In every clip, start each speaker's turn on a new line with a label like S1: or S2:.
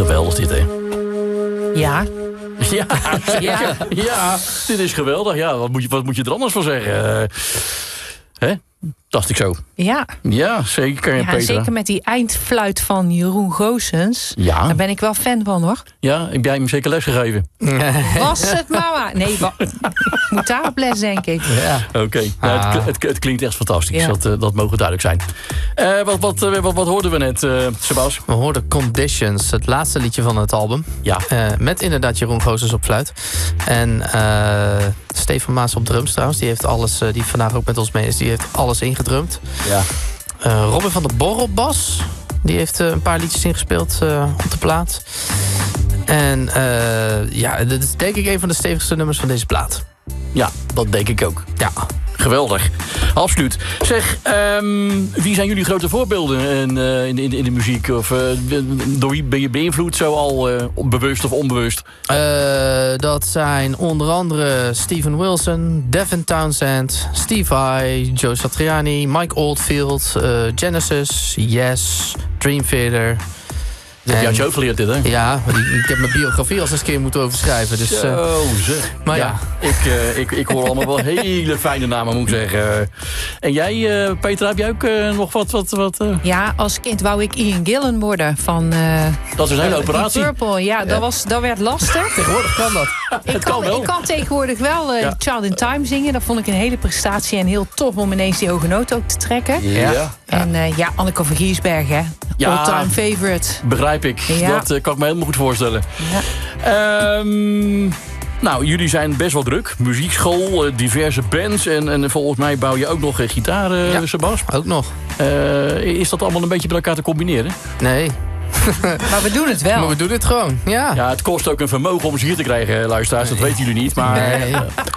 S1: Geweldig dit, hè?
S2: Ja.
S1: Ja, zeker. Ja, dit is geweldig. Ja, wat moet je er anders van zeggen? Hè? Dacht ik zo.
S2: Ja.
S1: Ja, zeker,
S2: Ja,
S1: Petra.
S2: zeker met die eindfluit van Jeroen Goossens.
S1: Ja.
S2: Daar ben ik wel fan van, hoor.
S1: Ja, heb jij hem zeker les gegeven?
S2: Was het mama? Nee, moet daar op les, denk ik.
S3: Ja.
S1: Oké. Nou, het klinkt echt fantastisch.
S2: Ja.
S1: Dat mogen duidelijk zijn. Wat hoorden we net, Sebas?
S3: We hoorden Conditions, het laatste liedje van het album.
S1: Ja.
S3: Met inderdaad Jeroen Goossens op fluit. En Stefan Maas op drums trouwens. Die heeft alles, die vandaag ook met ons mee is. Die heeft alles ingedrumd.
S1: Ja.
S3: Robin van der Bor op bas. Die heeft een paar liedjes ingespeeld op de plaat. En dit is denk ik een van de stevigste nummers van deze plaat.
S1: Ja, dat denk ik ook.
S3: Ja.
S1: Geweldig. Absoluut. Zeg, wie zijn jullie grote voorbeelden in de muziek? Of door wie ben je beïnvloed zo al bewust of onbewust?
S3: Dat zijn onder andere Steven Wilson, Devin Townsend, Steve Vai, Joe Satriani, Mike Oldfield, Genesis, Yes, Dream Theater.
S1: Dat heb je uit je hoofd geleerd dit, hè?
S3: Ja, ik heb mijn biografie al eens een keer moeten overschrijven. Dus,
S1: Zo, zeg.
S3: Maar ja.
S1: Ik hoor allemaal wel hele fijne namen, moet ik zeggen. En jij, Petra, heb jij ook nog wat?
S2: Ja, als kind wou ik Ian Gillan worden van
S1: Dat is een hele operatie.
S2: Purple. Ja, dat werd lastig.
S3: tegenwoordig kan dat.
S2: Ik kan tegenwoordig wel Child in Time zingen. Dat vond ik een hele prestatie en heel tof om ineens die hoge noot ook te trekken.
S1: Ja.
S2: En Anneke van Giersberg, hè.
S1: Ja.
S2: All-time favorite.
S1: Begrijp ik.
S2: Ja.
S1: Dat kan ik me helemaal goed voorstellen.
S2: Ja.
S1: Nou, jullie zijn best wel druk. Muziekschool, diverse bands. En volgens mij bouw je ook nog gitaar, Sebas.
S3: Ook nog.
S1: Is dat allemaal een beetje bij elkaar te combineren?
S3: Nee.
S2: Maar we doen het wel.
S3: Maar we doen het gewoon, ja.
S1: Ja, het kost ook een vermogen om ze hier te krijgen, luisteraars. Dat weten jullie niet. Maar
S3: Nee.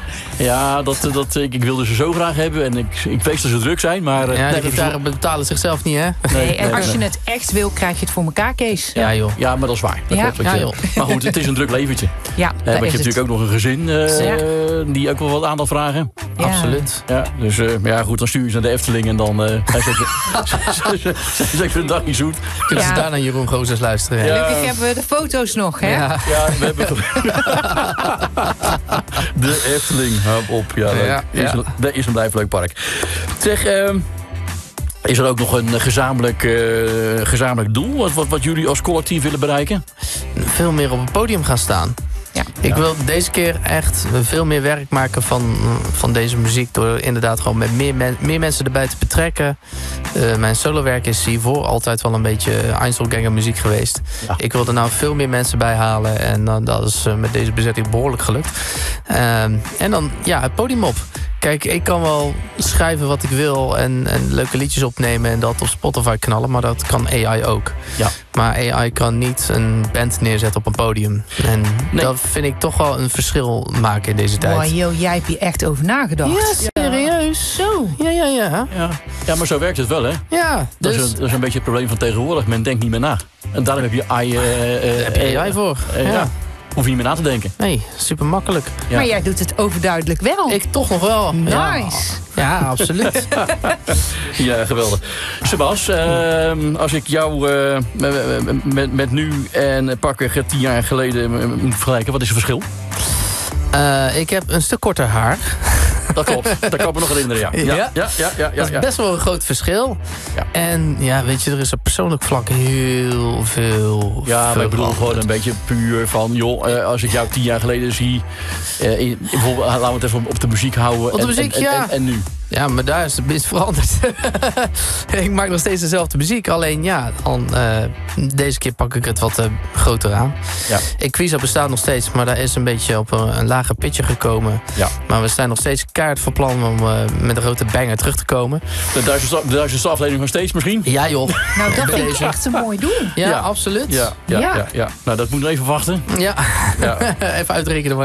S1: ik wilde ze zo graag hebben. En ik weet dat ze druk zijn. Maar
S3: De gitaren betalen zichzelf niet, hè?
S2: Nee, en als je het echt wil, krijg je het voor elkaar, Kees.
S3: Ja, joh.
S1: Ja, maar dat is waar. Dat
S2: Ja.
S1: klopt,
S3: Ja,
S1: maar goed, het is een druk leventje.
S2: Ja,
S1: Want
S2: dat
S1: je
S2: is
S1: hebt natuurlijk ook nog een gezin die ook wel wat aandacht vragen.
S2: Ja.
S3: Absoluut.
S1: Ja, dus goed, dan stuur je ze naar de Efteling en dan zijn ze een dag niet zoet.
S3: Kunnen ze
S2: Ja.
S3: daar naar Jeroen Goossens luisteren?
S1: Ja.
S2: Gelukkig hebben we de foto's nog, hè?
S3: Ja.
S1: Ja, we hebben de Efteling, hou op. Ja, leuk.
S3: Ja.
S1: Dat is een blijft leuk park. Zeg, is er ook nog een gezamenlijk doel wat jullie als collectief willen bereiken?
S3: Veel meer op het podium gaan staan.
S2: Ja.
S3: Ik wil deze keer echt veel meer werk maken van deze muziek. Door inderdaad gewoon met meer mensen erbij te betrekken. Mijn solowerk is hiervoor altijd wel een beetje Einzelganger muziek geweest.
S1: Ja.
S3: Ik wil er nou veel meer mensen bij halen. En dat is met deze bezetting behoorlijk gelukt. En dan het podium op. Kijk, ik kan wel schrijven wat ik wil en leuke liedjes opnemen en dat op Spotify knallen, maar dat kan AI ook.
S1: Ja.
S3: Maar AI kan niet een band neerzetten op een podium. En dat vind ik toch wel een verschil maken in deze tijd.
S2: Wow, joh, jij hebt hier echt over nagedacht.
S3: Ja, serieus.
S2: Zo.
S3: Ja.
S1: Ja, maar zo werkt het wel, hè?
S3: Ja,
S1: Dat
S3: dus
S1: is een beetje het probleem van tegenwoordig. Men denkt niet meer na. En daarom heb je
S3: daar heb je AI voor.
S1: ja. Hoef je niet meer na te denken.
S3: Nee, super makkelijk.
S1: Ja.
S2: Maar jij doet het overduidelijk wel.
S3: Ik toch nog wel.
S2: Nice.
S3: Ja, absoluut.
S1: Ja, geweldig. Sebas, als ik jou met nu en pakweg 10 jaar geleden moet vergelijken, wat is het verschil?
S3: Ik heb een stuk korter haar.
S1: Dat klopt, dat kan ik me nog herinneren, ja. Ja.
S3: Dat is best wel een groot verschil.
S1: Ja.
S3: En ja, weet je, er is op persoonlijk vlak heel veel.
S1: Ja, maar ik bedoel gewoon een beetje puur van, joh, als ik jou 10 jaar geleden zie, bijvoorbeeld, laten we het even op de muziek houden.
S3: Op de muziek, ja.
S1: En nu?
S3: Ja, maar daar is het minst veranderd. Ik maak nog steeds dezelfde muziek. Alleen deze keer pak ik het wat groter aan.
S1: Ja.
S3: Equiza bestaat nog steeds, maar daar is een beetje op een lager pitje gekomen.
S1: Ja.
S3: Maar we zijn nog steeds keihard van plan om met een grote banger terug te komen.
S1: De duizendste aflevering nog steeds misschien?
S3: Ja joh.
S2: Nou, dat vind ik echt een mooi doel.
S3: Ja,
S1: Ja.
S3: absoluut.
S1: Ja. Nou, dat moet nog even wachten.
S3: Ja.
S1: Ja.
S3: Even uitrekenen